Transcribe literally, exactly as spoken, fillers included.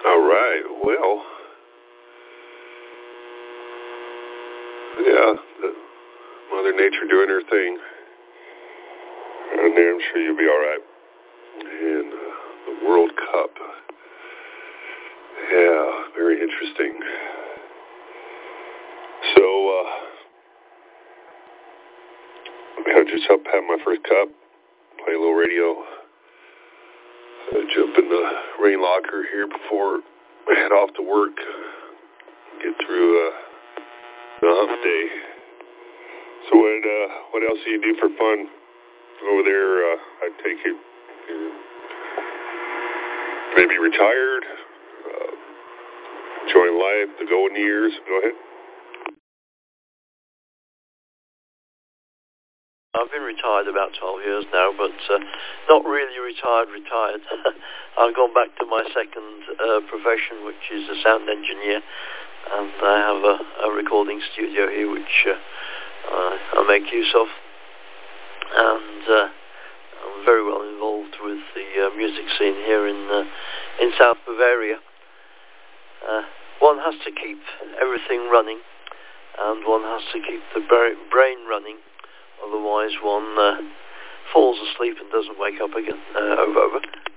All right. Well, yeah, the Mother Nature doing her thing. And I'm sure you'll be all right. And uh, the World Cup. Yeah, very interesting. So, uh, I just up had my first cup, play a little radio, uh, jump in the rain locker here before I head off to work, get through uh, the hump day. So what uh, what else do you do for fun over there? Uh, I take it you're maybe retired, uh, enjoying life, the golden years. Go ahead. I've been retired about twelve years now, but uh, not really retired, retired. I've gone back to my second uh, profession, which is a sound engineer, and I have a, a recording studio here, which uh, uh, I make use of. And uh, I'm very well involved with the uh, music scene here in uh, in South Bavaria. Uh, one has to keep everything running, and one has to keep the brain running. Otherwise, one uh, falls asleep and doesn't wake up again. Uh, over, over.